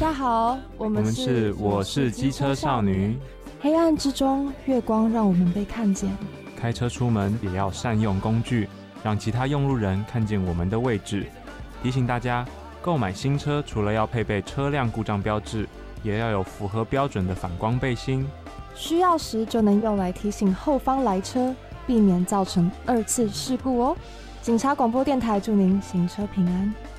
家好，我们是我是机车少女。 黑暗之中，月光让我们被看见。 开车出门也要善用工具，让其他用路人看见我们的位置。提醒大家，购买新车除了要配备车辆故障标志，也要有符合标准的反光背心。 需要时就能用来提醒后方来车，避免造成2次事故哦。警察广播电台祝您行车平安。